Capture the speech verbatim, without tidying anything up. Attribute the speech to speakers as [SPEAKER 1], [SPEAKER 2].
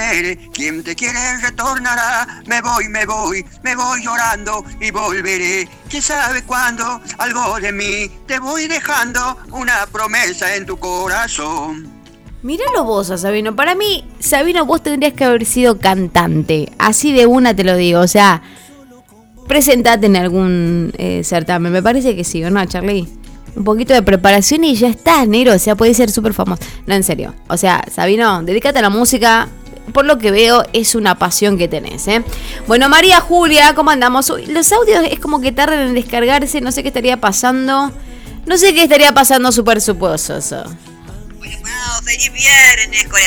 [SPEAKER 1] volver. Quien te quiere retornará. Me voy, me voy, me voy llorando y volveré. ¿Quién sabe cuándo? Algo de mí te voy dejando, una promesa en tu corazón.
[SPEAKER 2] Míralo vos a Sabino. Para mí, Sabino, vos tendrías que haber sido cantante. Así de una te lo digo. O sea, presentate en algún eh, certamen. Me parece que sí, ¿o no, Charlie? Un poquito de preparación y ya estás, negro. O sea, podés ser súper famoso. No, en serio. O sea, Sabino, dedícate a la música. Por lo que veo, es una pasión que tenés, ¿eh? Bueno, María Julia, ¿cómo andamos? Uy, los audios es como que tardan en descargarse. No sé qué estaría pasando. No sé qué estaría pasando súper supososo.
[SPEAKER 3] Bueno, feliz viernes, corazón.